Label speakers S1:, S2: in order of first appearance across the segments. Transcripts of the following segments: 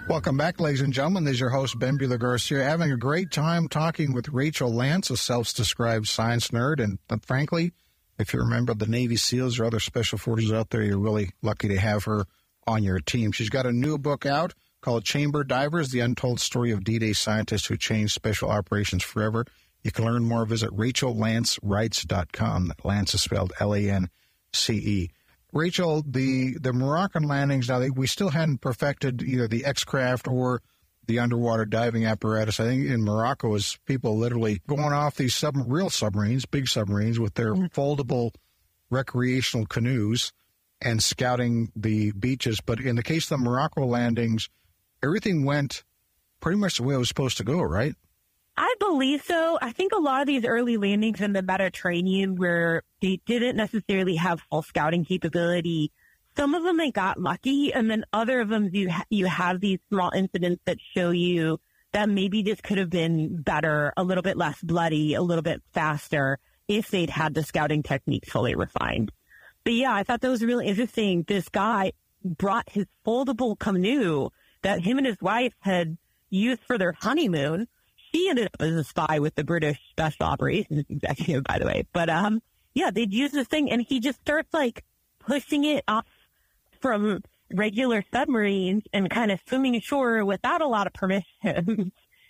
S1: Welcome back, ladies and gentlemen. This is your host, Ben Buehler-Garcia, having a great time talking with Rachel Lance, a self-described science nerd. And frankly, if you remember the Navy SEALs or other special forces out there, you're really lucky to have her on your team. She's got a new book out called Chamber Divers, The Untold Story of D-Day Scientists Who Changed Special Operations Forever. You can learn more. Visit RachelLanceWrites.com. Lance is spelled Lance. Rachel, the Moroccan landings, now we still hadn't perfected either the X-Craft or the underwater diving apparatus. I think in Morocco was people literally going off these real submarines, big submarines with their foldable recreational canoes and scouting the beaches. But in the case of the Morocco landings, everything went pretty much the way it was supposed to go, right?
S2: I believe so. I think a lot of these early landings in the Mediterranean where they didn't necessarily have full scouting capability, some of them they got lucky, and then other of them you have these small incidents that show you that maybe this could have been better, a little bit less bloody, a little bit faster if they'd had the scouting techniques fully refined. But yeah, I thought that was really interesting. This guy brought his foldable canoe that him and his wife had used for their honeymoon. He ended up as a spy with the British Special Operations Executive, by the way. But, yeah, they'd use this thing, and he just starts, pushing it off from regular submarines and kind of swimming ashore without a lot of permission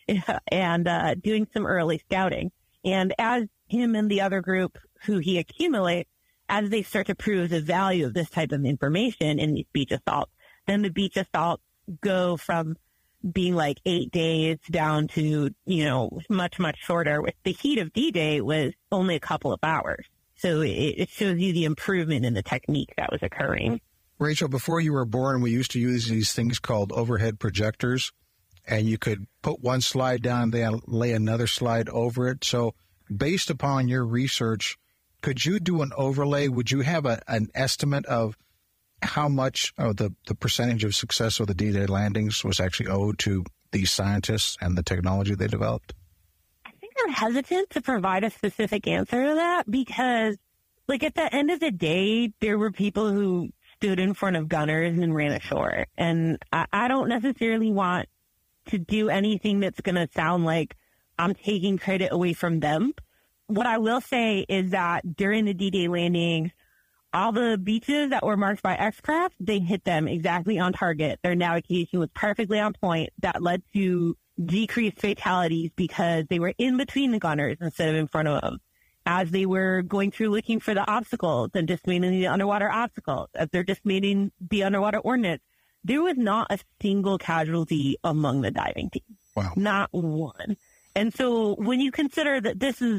S2: and doing some early scouting. And as him and the other group who he accumulates, as they start to prove the value of this type of information in these beach assaults, then the beach assaults go from being 8 days down to, much, much shorter. With the heat of D-Day was only a couple of hours. So it shows you the improvement in the technique that was occurring.
S1: Rachel, before you were born, we used to use these things called overhead projectors, and you could put one slide down, then lay another slide over it. So based upon your research, could you do an overlay? Would you have an estimate of how much of the percentage of success of the D-Day landings was actually owed to these scientists and the technology they developed?
S2: I think I'm hesitant to provide a specific answer to that because, at the end of the day, there were people who stood in front of gunners and ran ashore. And I don't necessarily want to do anything that's going to sound like I'm taking credit away from them. What I will say is that during the D-Day landings, all the beaches that were marked by X-Craft, they hit them exactly on target. Their navigation was perfectly on point. That led to decreased fatalities because they were in between the gunners instead of in front of them. As they were going through looking for the obstacles and dismantling the underwater obstacles, as they're dismantling the underwater ordnance, there was not a single casualty among the diving team.
S1: Wow.
S2: Not one. And so when you consider that this is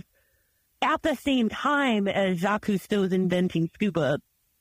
S2: at the same time as Jacques Cousteau's inventing scuba,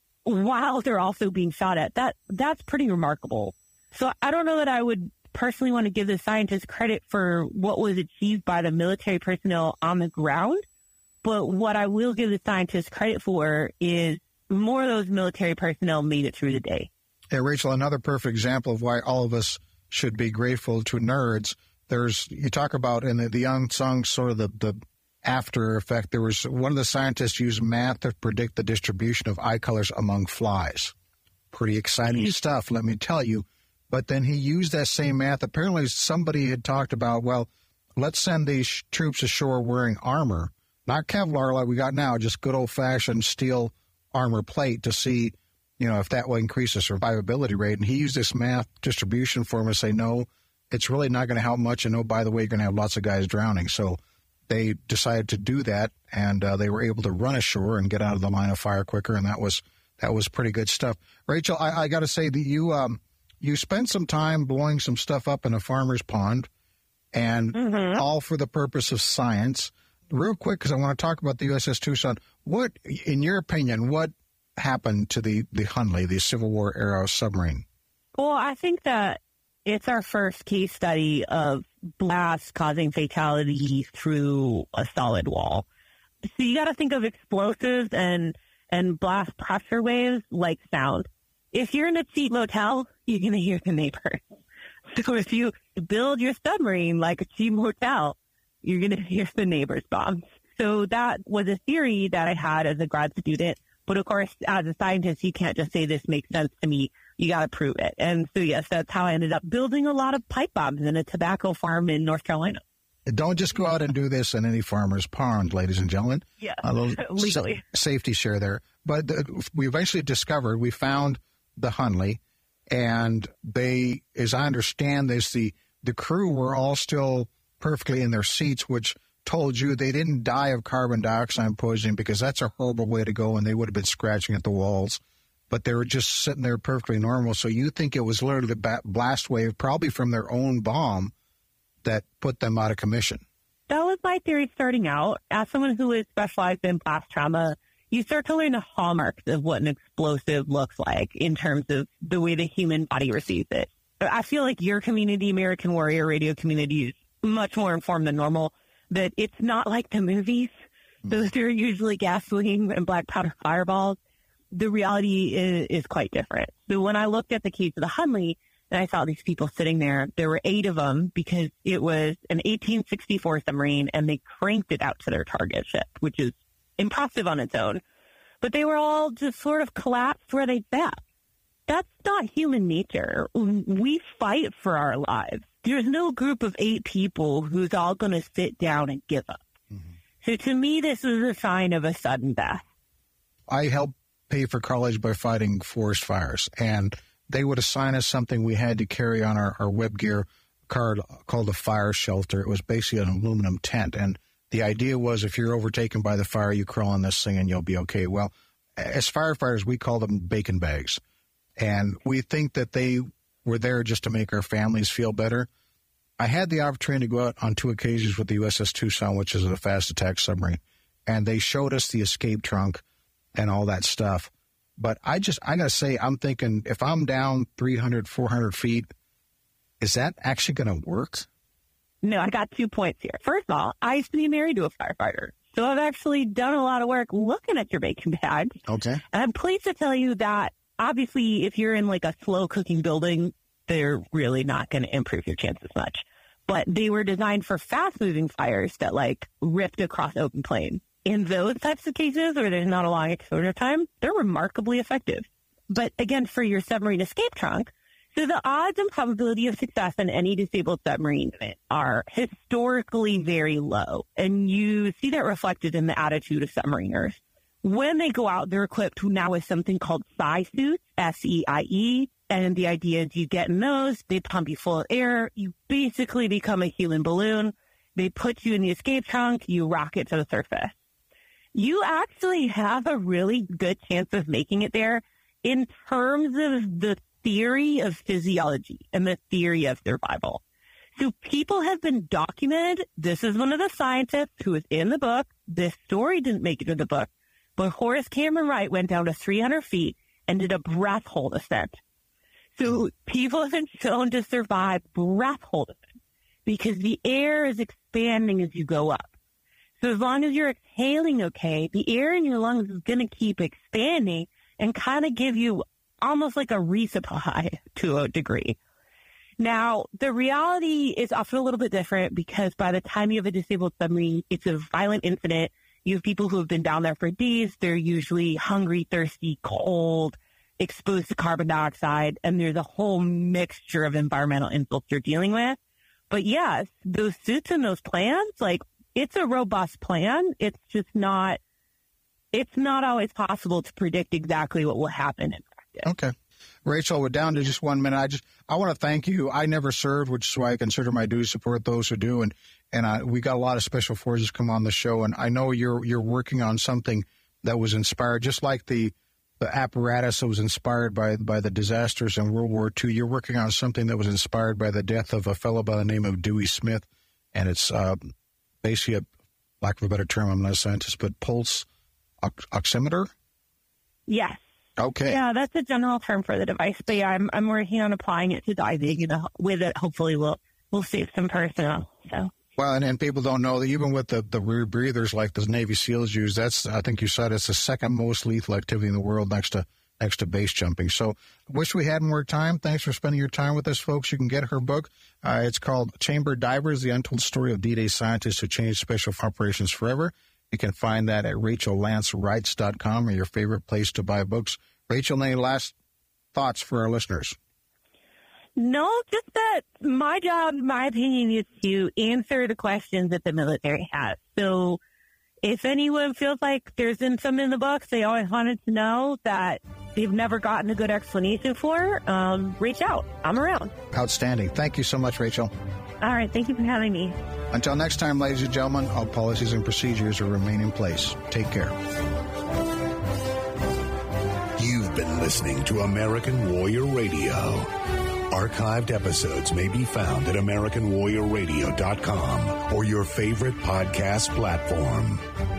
S2: while they're also being shot at, that's pretty remarkable. So I don't know that I would personally want to give the scientists credit for what was achieved by the military personnel on the ground, but what I will give the scientists credit for is more of those military personnel made it through the day.
S1: Hey, Rachel, another perfect example of why all of us should be grateful to nerds. You talk about in the unsung sort of the after effect, there was one of the scientists used math to predict the distribution of eye colors among flies. Pretty exciting stuff, let me tell you. But then he used that same math. Apparently somebody had talked about, well, let's send these troops ashore wearing armor, not Kevlar like we got now, just good old-fashioned steel armor plate to see, if that will increase the survivability rate. And he used this math distribution formula to say, no, it's really not going to help much. And, oh, by the way, you're going to have lots of guys drowning. So they decided to do that, and they were able to run ashore and get out of the line of fire quicker, and that was pretty good stuff. Rachel, I got to say that you spent some time blowing some stuff up in a farmer's pond, and all for the purpose of science. Real quick, because I want to talk about the USS Tucson. What, in your opinion, what happened to the Hunley, the Civil War era submarine?
S2: Well, I think that it's our first case study of blast causing fatality through a solid wall. So you got to think of explosives and blast pressure waves like sound. If you're in a cheap motel, you're going to hear the neighbors. So if you build your submarine like a cheap motel, you're going to hear the neighbors' bombs. So that was a theory that I had as a grad student. But of course, as a scientist, you can't just say this makes sense to me. you got to prove it. And so, yes, that's how I ended up building a lot of pipe bombs in a tobacco farm in North Carolina.
S1: Don't just go out and do this in any farmer's pond, ladies and gentlemen.
S2: Yeah,
S1: legally. Safety share there. But we eventually we found the Hunley, and they, as I understand this, the crew were all still perfectly in their seats, which told you they didn't die of carbon dioxide poisoning, because that's a horrible way to go, and they would have been scratching at the walls. But they were just sitting there perfectly normal. So you think it was literally the blast wave, probably from their own bomb, that put them out of commission.
S2: That was my theory starting out. As someone who is specialized in blast trauma, you start to learn the hallmarks of what an explosive looks like in terms of the way the human body receives it. I feel like your community, American Warrior Radio community, is much more informed than normal, that it's not like the movies. Those are usually gasoline and black powder fireballs. The reality is quite different. So when I looked at the keys of the Hunley, and I saw these people sitting there, there were 8 of them, because it was an 1864 submarine, and they cranked it out to their target ship, which is impressive on its own. But they were all just sort of collapsed where they sat. That's not human nature. We fight for our lives. There's no group of 8 people who's all going to sit down and give up. Mm-hmm. So to me, this is a sign of a sudden death.
S1: I helped pay for college by fighting forest fires, and they would assign us something we had to carry on our web gear card called a fire shelter. It was basically an aluminum tent. And the idea was, if you're overtaken by the fire, you crawl on this thing and you'll be okay. Well, as firefighters, we call them bacon bags. And we think that they were there just to make our families feel better. I had the opportunity to go out on 2 occasions with the USS Tucson, which is a fast attack submarine. And they showed us the escape trunk and all that stuff. But I got to say, I'm thinking, if I'm down 300, 400 feet, is that actually going to work?
S2: No, I got 2 points here. First of all, I used to be married to a firefighter. So I've actually done a lot of work looking at your bacon bag.
S1: Okay.
S2: And I'm pleased to tell you that, obviously, if you're in like a slow cooking building, they're really not going to improve your chances much. But they were designed for fast moving fires that like ripped across open plain. In those types of cases where there's not a long exposure time, they're remarkably effective. But again, for your submarine escape trunk, so the odds and probability of success in any disabled submarine are historically very low. And you see that reflected in the attitude of submariners. When they go out, they're equipped now with something called SEIE suits, SEIE. And the idea is you get in those, they pump you full of air, you basically become a human balloon. They put you in the escape trunk, you rocket to the surface. You actually have a really good chance of making it there in terms of the theory of physiology and the theory of survival. So people have been documented. This is one of the scientists who was in the book. This story didn't make it to the book, but Horace Cameron Wright went down to 300 feet and did a breath hold ascent. So people have been shown to survive breath hold ascent because the air is expanding as you go up. So as long as you're exhaling okay, the air in your lungs is going to keep expanding and kind of give you almost like a resupply to a degree. Now, the reality is often a little bit different because by the time you have a disabled submarine, it's a violent incident. You have people who have been down there for days. They're usually hungry, thirsty, cold, exposed to carbon dioxide, and there's a whole mixture of environmental insults you're dealing with. But yes, those suits and those plans, like, it's a robust plan. It's just not, it's not always possible to predict exactly what will happen in practice.
S1: Okay. Rachel, we're down to just 1 minute. I want to thank you. I never served, which is why I consider my duty to support those who do. And we got a lot of special forces come on the show. And I know you're working on something that was inspired, just like the apparatus that was inspired by the disasters in World War II. You're working on something that was inspired by the death of a fellow by the name of Dewey Smith. And it's basically, lack of a better term, I'm not a scientist, but pulse oximeter?
S2: Yes.
S1: Okay.
S2: Yeah, that's a general term for the device. But yeah, I'm working on applying it to diving, and with it, hopefully we'll save some personnel. So.
S1: Well, and people don't know that even with the rebreathers like the Navy SEALs use, that's, I think you said, it's the second most lethal activity in the world next to base jumping. So wish we had more time. Thanks for spending your time with us, folks. You can get her book. It's called Chamber Divers, The Untold Story of D-Day Scientists Who Changed Special Operations Forever. You can find that at RachelLanceWrights.com or your favorite place to buy books. Rachel, any last thoughts for our listeners?
S2: No, just that my job, my opinion, is to answer the questions that the military has. So if anyone feels like there's been some in the books they always wanted to know that they've never gotten a good explanation for, reach out. I'm around.
S1: Outstanding. Thank you so much, Rachel.
S2: All right. Thank you for having me.
S1: Until next time, ladies and gentlemen, all policies and procedures will remain in place. Take care.
S3: You've been listening to American Warrior Radio. Archived episodes may be found at AmericanWarriorRadio.com or your favorite podcast platform.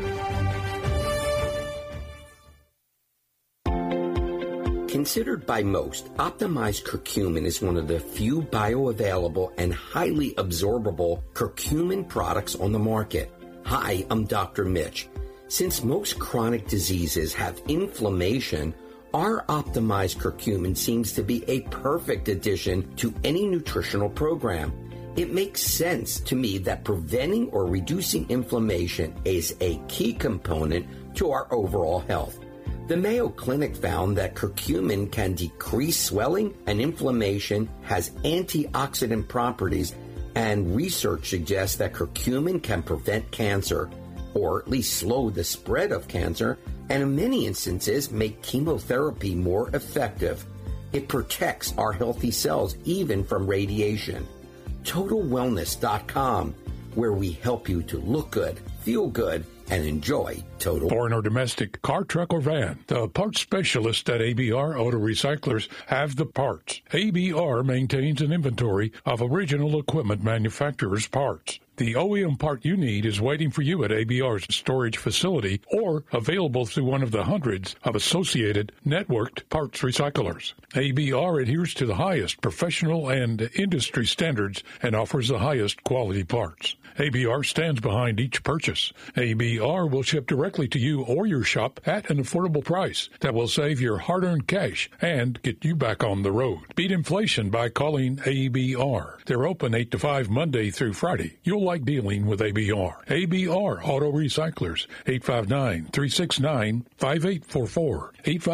S4: Considered by most, optimized curcumin is one of the few bioavailable and highly absorbable curcumin products on the market. Hi, I'm Dr. Mitch. Since most chronic diseases have inflammation, our optimized curcumin seems to be a perfect addition to any nutritional program. It makes sense to me that preventing or reducing inflammation is a key component to our overall health. The Mayo Clinic found that curcumin can decrease swelling and inflammation, has antioxidant properties, and research suggests that curcumin can prevent cancer, or at least slow the spread of cancer, and in many instances make chemotherapy more effective. It protects our healthy cells even from radiation. TotalWellness.com, where we help you to look good, feel good, and enjoy Total.
S5: Foreign or domestic, car, truck, or van, the parts specialists at ABR Auto Recyclers have the parts. ABR maintains an inventory of original equipment manufacturers' parts. The OEM part you need is waiting for you at ABR's storage facility or available through one of the hundreds of associated networked parts recyclers. ABR adheres to the highest professional and industry standards and offers the highest quality parts. ABR stands behind each purchase. ABR will ship directly to you or your shop at an affordable price that will save your hard-earned cash and get you back on the road. Beat inflation by calling ABR. They're open 8 to 5 Monday through Friday. You'll like dealing with ABR. ABR Auto Recyclers, 859-369-5844.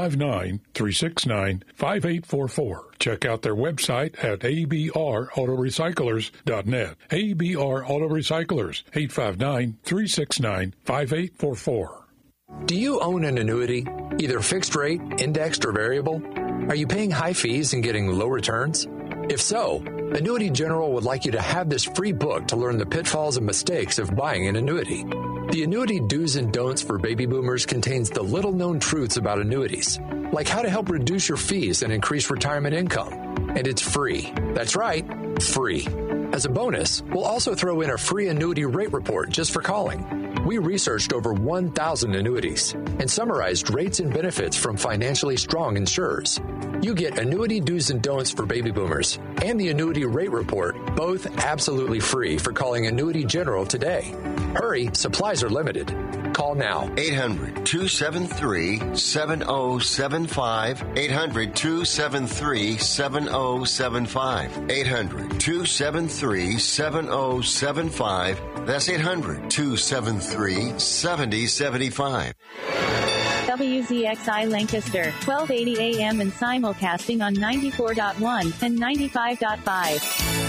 S5: 859-369-5844. Check out their website at abrautorecyclers.net. ABR Auto Recyclers, 859-369-5844.
S6: Do you own an annuity, either fixed rate, indexed, or variable? Are you paying high fees and getting low returns? If so, Annuity General would like you to have this free book to learn the pitfalls and mistakes of buying an annuity. The Annuity Do's and Don'ts for Baby Boomers contains the little-known truths about annuities, like how to help reduce your fees and increase retirement income. And it's free. That's right, free. As a bonus, we'll also throw in a free annuity rate report just for calling. We researched over 1,000 annuities and summarized rates and benefits from financially strong insurers. You get Annuity Do's and Don'ts for Baby Boomers and the Annuity Rate Report, both absolutely free for calling Annuity General today. Hurry, supplies are limited. Call now.
S7: 800-273-7075. 800-273-7075. 800-273-7075. That's 800-273-7075.
S8: WZXI Lancaster, 1280 AM and simulcasting on 94.1 and 95.5.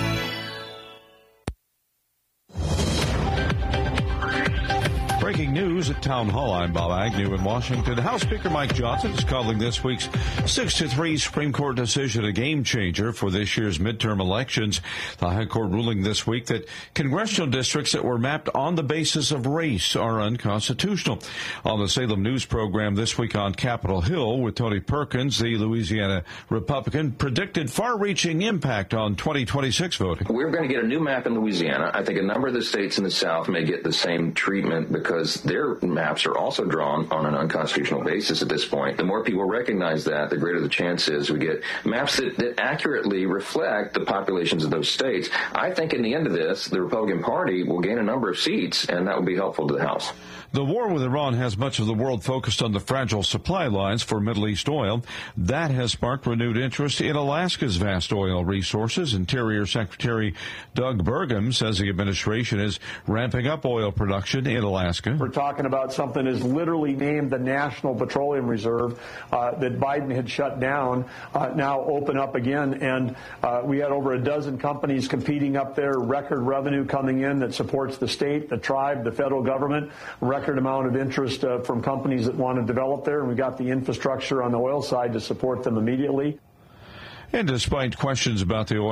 S9: Breaking news at Town Hall. I'm Bob Agnew in Washington. House Speaker Mike Johnson is calling this week's 6-3 Supreme Court decision a game changer for this year's midterm elections. The High Court ruling this week that congressional districts that were mapped on the basis of race are unconstitutional. On the Salem News program this week on Capitol Hill with Tony Perkins, the Louisiana Republican, predicted far-reaching impact on 2026 voting.
S10: We're going to get a new map in Louisiana. I think a number of the states in the South may get the same treatment because their maps are also drawn on an unconstitutional basis at this point. The more people recognize that, the greater the chance is we get maps that accurately reflect the populations of those states. I think in the end of this, the Republican Party will gain a number of seats, and that will be helpful to the House.
S9: The war with Iran has much of the world focused on the fragile supply lines for Middle East oil. That has sparked renewed interest in Alaska's vast oil resources. Interior Secretary Doug Burgum says the administration is ramping up oil production in Alaska.
S11: We're talking about something as literally named the National Petroleum Reserve that Biden had shut down, now open up again. And we had over a dozen companies competing up there, record revenue coming in that supports the state, the tribe, the federal government, record amount of interest from companies that want to develop there, and we got the infrastructure on the oil side to support them immediately.
S9: And despite questions about the oil